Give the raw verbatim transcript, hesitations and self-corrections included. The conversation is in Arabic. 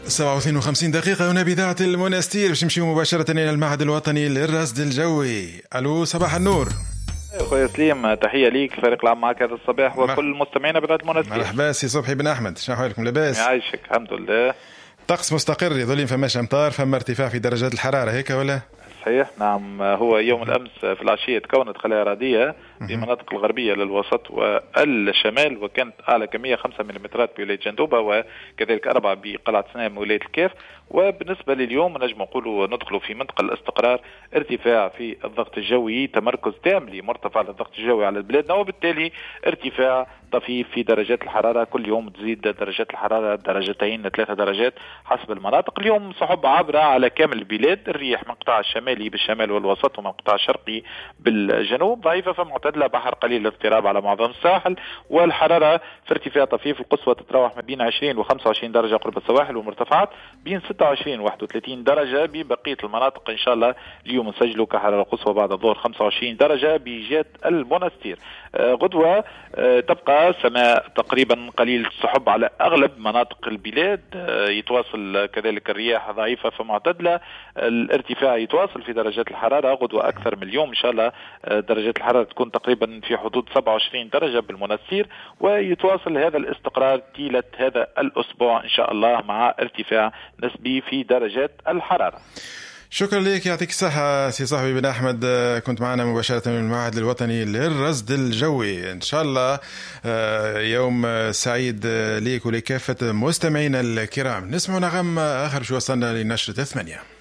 سبعة واثنين وخمسين دقيقة هنا بإذاعة المنستير باش نمشيو مباشرة إلى المعهد الوطني للرصد الجوي. ألو صباح النور. خويا سليم، تحية ليك، الفريق العام معك هذا الصباح وكل مستمعينا بإذاعة المنستير. مرحبا سي صبحي بن أحمد، شنو أحوالكم؟ لاباس؟ يعيشك الحمد لله. طقس مستقر يظل فماش أمطار، فما ارتفاع في درجات الحرارة هيك ولا؟ صحيح نعم. هو يوم الأمس في العشية تكونت خلايا رعدية في مناطق الغربية للوسط والشمال، وكانت أعلى كمية خمسة مليمترات بولاية جندوبة وكذلك أربعة بقلعة سنام ولاية الكاف. وبالنسبة لليوم نجم نقولوا ندخلوا في منطقة الاستقرار، ارتفاع في الضغط الجوي، تمركز تام لمرتفع الضغط الجوي على بلادنا، وبالتالي ارتفاع طفيف في درجات الحرارة. كل يوم تزيد درجات الحرارة درجتين ثلاثة درجات حسب المناطق. اليوم صحب عابرة على كامل البلاد، الريح من قطاع الشمالي بالشمال والوسط ومن قطاع الشرقي بالجنوب ضعيفة فمعتدلة، بحر قليل الاضطراب على معظم الساحل، والحرارة في ارتفاع طفيف. القصوى تتراوح ما بين عشرين وخمسة وعشرين درجة قرب السواحل، والمرتفعات بين ستة وعشرين وواحد وثلاثين درجة. ببقية المناطق إن شاء الله اليوم نسجلوا كحرارة قصوى بعد الظهر خمسة وعشرين درجة بجهة المنستير. آه غدوة آه تبقى سماء تقريبا قليل السحب على أغلب مناطق البلاد، آه يتواصل كذلك الرياح ضعيفة فمعتدلة، الارتفاع يتواصل في درجات الحرارة غدوة أكثر من اليوم. إن شاء الله آه درجات الحرارة تكون تقريبا في حدود سبعة وعشرين درجة بالمنستير، ويتواصل هذا الاستقرار طيلة هذا الأسبوع إن شاء الله مع ارتفاع نسبي في درجات الحرارة. شكرا لك، يعطيك الصحة سي صاحبي بن أحمد، كنت معنا مباشرة من المعهد الوطني للرصد الجوي. إن شاء الله يوم سعيد ليك ولكافة مستمعينا الكرام. نسمع نغم آخر شو وصلنا لنشرة الثمانية.